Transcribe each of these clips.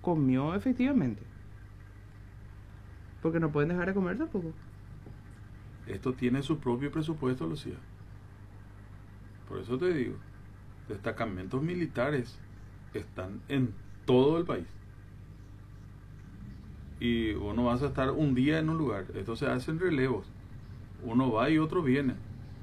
comió efectivamente. Porque no pueden dejar de comer tampoco. Esto tiene su propio presupuesto, Lucía. Por eso te digo, destacamentos militares están en todo el país. Y vos no vas a estar un día en un lugar. Esto se hace en relevos. Uno va y otro viene.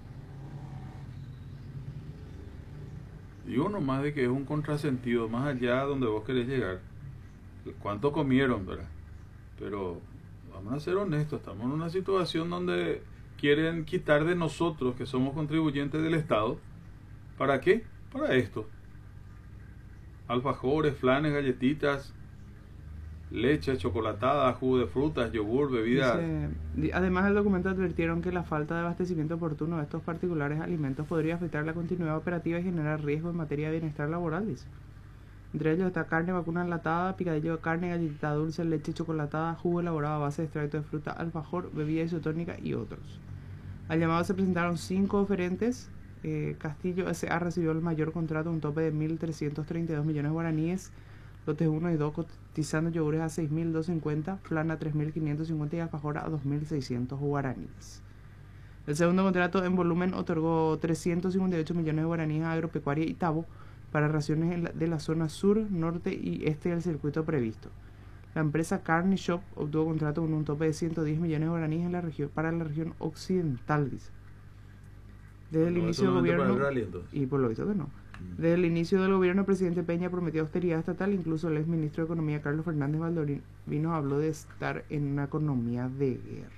Digo nomás de que es un contrasentido, más allá donde vos querés llegar. ¿Cuánto comieron, verdad? Pero vamos a ser honestos, estamos en una situación donde quieren quitar de nosotros, que somos contribuyentes del Estado. ¿Para qué? Para esto. Alfajores, flanes, galletitas, leche, chocolatada, jugo de frutas, yogur, bebidas. Además, el documento advirtieron que la falta de abastecimiento oportuno de estos particulares alimentos podría afectar la continuidad operativa y generar riesgo en materia de bienestar laboral, dice. Entre ellos está carne vacuna enlatada, picadillo de carne, galletita dulce, leche chocolatada, jugo elaborado a base de extracto de fruta, alfajor, bebida isotónica y otros. Al llamado se presentaron 5 oferentes. Castillo S.A. recibió el mayor contrato, un tope de 1.332 millones de guaraníes. Lotes 1 y 2 cotizando yogures a 6.250, flan a 3.550 y alfajor a 2.600 guaraníes. El segundo contrato en volumen otorgó 358 millones de guaraníes a Agropecuaria Itabo para raciones de la zona sur, norte y este del circuito previsto. La empresa Carne Shop obtuvo contrato con un tope de 110 millones de guaraníes en la región, para la región occidental, dice. Desde el inicio del gobierno, rally, y por lo visto que no. Desde el inicio del gobierno, el presidente Peña prometió austeridad estatal. Incluso el exministro de Economía, Carlos Fernández Valdorino, habló de estar en una economía de guerra.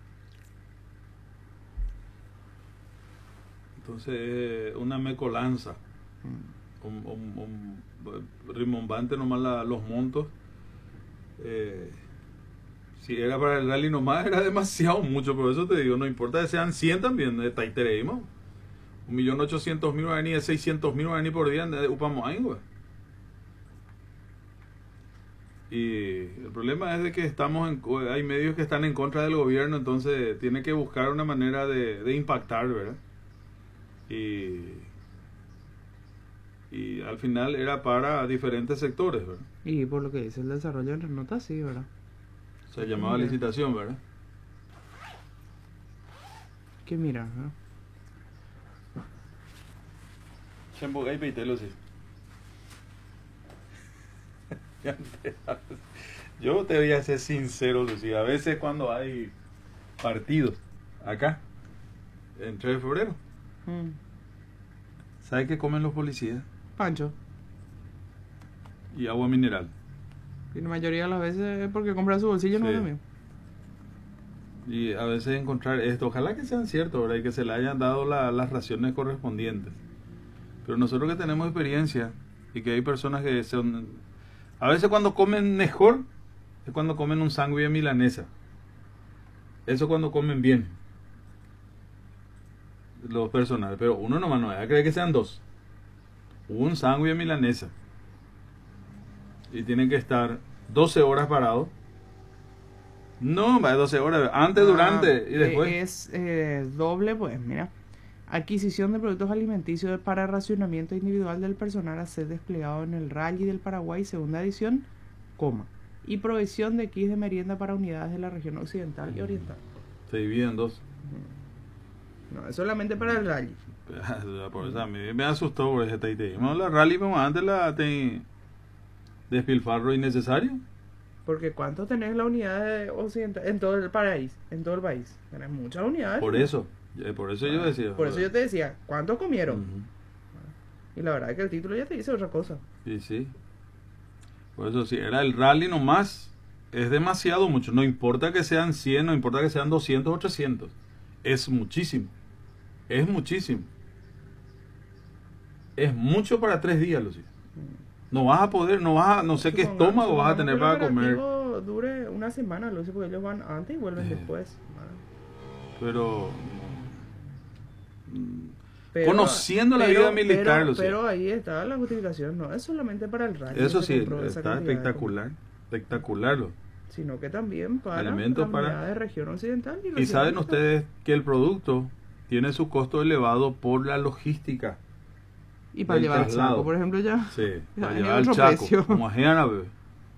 Entonces, una mecolanza. Rimbombante nomás los montos. Si era para el rally nomás, era demasiado mucho. Por eso te digo, no importa que sean 100 también. Taitereímos. 1.800.000 guaraníes, 600.000 guaraníes por día de Upamoi, güey. Y el problema es de que hay medios que están en contra del gobierno, entonces tiene que buscar una manera de impactar, ¿verdad? Y al final era para diferentes sectores, ¿verdad? Y por lo que dice el desarrollo en nota, sí, ¿verdad? Se llamaba licitación, ¿verdad? ¿Qué mira, ¿no? Yo te voy a ser sincero, Lucía. A veces cuando hay partidos acá, en 3 de febrero, ¿sabes qué comen los policías? Pancho. Y agua mineral. Y la mayoría de las veces es porque compran su bolsillo, sí. No también. Y a veces encontrar esto, ojalá que sean ciertos, ¿verdad? Y que se le hayan dado las raciones correspondientes. Pero nosotros que tenemos experiencia y que hay personas que son... A veces cuando comen mejor es cuando comen un sándwich de milanesa. Eso cuando comen bien. Los personales. Pero uno nomás no va a creer que sean 2. Un sándwich de milanesa. Y tienen que estar 12 horas parados. No, va de 12 horas. Antes, durante y después. Es doble, pues, mira. Adquisición de productos alimenticios para racionamiento individual del personal a ser desplegado en el Rally del Paraguay, segunda edición, y provisión de kits de merienda para unidades de la región occidental y oriental. Se divide en 2. No, es solamente para el Rally. Por eso a mí me asustó por ese taite. La Rally, como antes la tenía despilfarro innecesario. Porque ¿cuánto tenés la unidad occidental en todo el país? En todo el país. Tenés muchas unidades. Por eso yo decía. Por eso yo te decía, ¿cuántos comieron? Y la verdad es que el título ya te dice otra cosa. Sí. Por eso si era el Rally nomás, es demasiado mucho. No importa que sean 100, no importa que sean 200 o 300. Es muchísimo. Es muchísimo. Es mucho para 3 días, Lucía. No vas a poder, no sé qué estómago vas a tener para comer. Dure una semana, Lucía, porque ellos van antes y vuelven después. Pero conociendo la vida militar, Lucía. Pero ahí está la justificación, no es solamente para el Rally. Eso sí, está espectacular, sino que también para alimentos la unidad de región occidental. Y saben ustedes que el producto tiene su costo elevado por la logística. Y para llevar al Chaco, por ejemplo, ya. Sí, para llevar al Chaco, como a Giana,